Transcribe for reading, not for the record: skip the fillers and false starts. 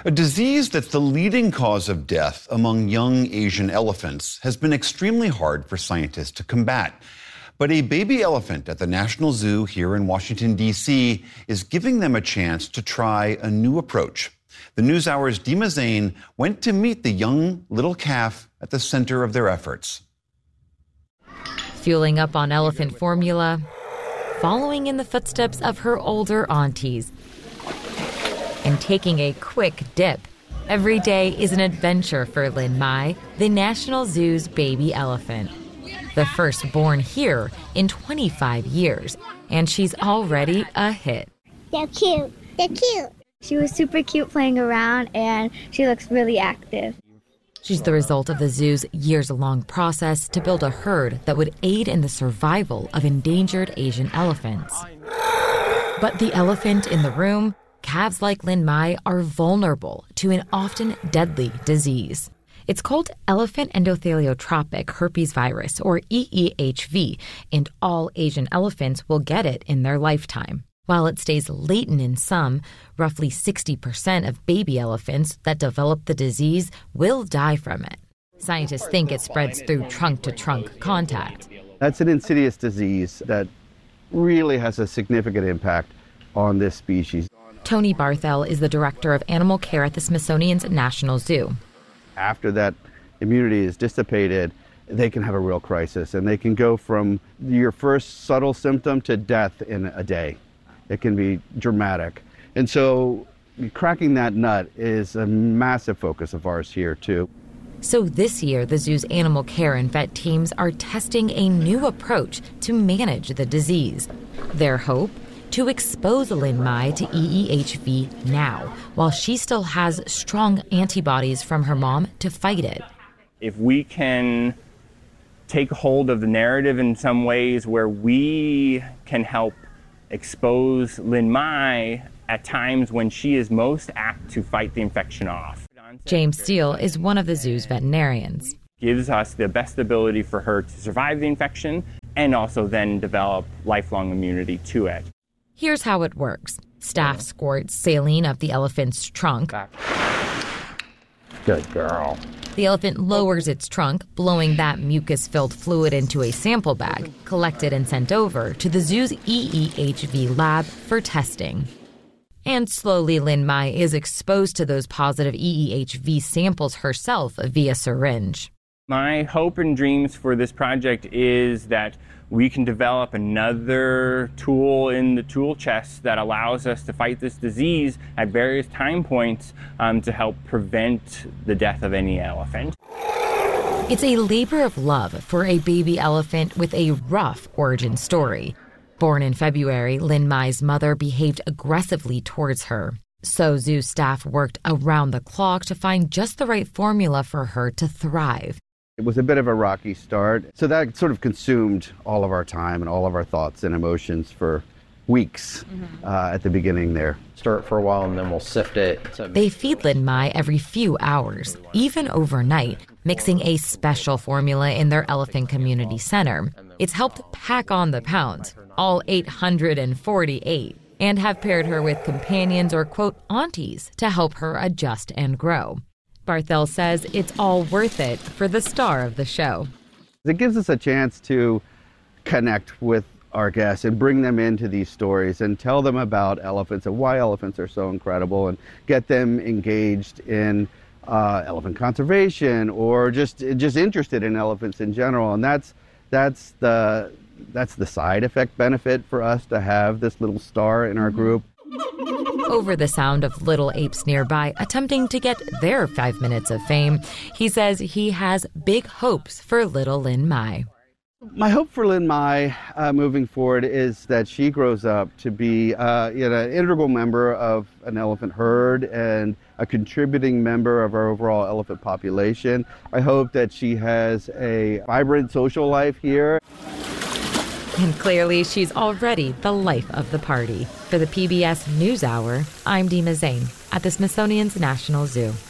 A disease that's the leading cause of death among young Asian elephants has been extremely hard for scientists to combat. But a baby elephant at the National Zoo here in Washington, D.C. is giving them a chance to try a new approach. The NewsHour's Dima Zain went to meet the young little calf at the center of their efforts. Fueling up on elephant formula, following in the footsteps of her older aunties, and taking a quick dip. Every day is an adventure for Lin Mai, the National Zoo's baby elephant. The first born here in 25 years, and she's already a hit. They're cute. They're cute. She was super cute playing around, and she looks really active. She's the result of the zoo's years-long process to build a herd that would aid in the survival of endangered Asian elephants. But the elephant in the room, calves like Lin Mai are vulnerable to an often deadly disease. It's called elephant endotheliotropic herpes virus, or EEHV, and all Asian elephants will get it in their lifetime. While it stays latent in some, roughly 60% of baby elephants that develop the disease will die from it. Scientists think it spreads through trunk-to-trunk contact. That's an insidious disease that really has a significant impact on this species. Tony Barthel is the director of animal care at the Smithsonian's National Zoo. After that immunity is dissipated, they can have a real crisis, and they can go from your first subtle symptom to death in a day. It can be dramatic. And so cracking that nut is a massive focus of ours here, too. So this year, the zoo's animal care and vet teams are testing a new approach to manage the disease. Their hope? To expose Lin Mai to EEHV now, while she still has strong antibodies from her mom to fight it. If we can take hold of the narrative in some ways where we can help expose Lin Mai at times when she is most apt to fight the infection off. James Steele is one of the zoo's veterinarians. Gives us the best ability for her to survive the infection and also then develop lifelong immunity to it. Here's how it works. Staff squirts saline up the elephant's trunk. Good girl. The elephant lowers its trunk, blowing that mucus-filled fluid into a sample bag, collected and sent over to the zoo's EEHV lab for testing. And slowly, Lin Mai is exposed to those positive EEHV samples herself via syringe. My hope and dreams for this project is that we can develop another tool in the tool chest that allows us to fight this disease at various time points to help prevent the death of any elephant. It's a labor of love for a baby elephant with a rough origin story. Born in February, Lin Mai's mother behaved aggressively towards her. So zoo staff worked around the clock to find just the right formula for her to thrive. It was a bit of a rocky start, so that sort of consumed all of our time and all of our thoughts and emotions for weeks at the beginning there. Stir it for a while and then we'll sift it. They feed Lin Mai every few hours, even overnight, mixing a special formula in their elephant community center. It's helped pack on the pounds, all 848, and have paired her with companions or, quote, aunties to help her adjust and grow. Barthel says it's all worth it for the star of the show. It gives us a chance to connect with our guests and bring them into these stories and tell them about elephants and why elephants are so incredible and get them engaged in elephant conservation or just interested in elephants in general. And that's the side effect benefit for us to have this little star in our group. Over the sound of little apes nearby attempting to get their 5 minutes of fame, he says he has big hopes for little Lin Mai. My hope for Lin Mai moving forward is that she grows up to be an integral member of an elephant herd and a contributing member of our overall elephant population. I hope that she has a vibrant social life here. And clearly, she's already the life of the party. For the PBS NewsHour, I'm Dima Zain at the Smithsonian's National Zoo.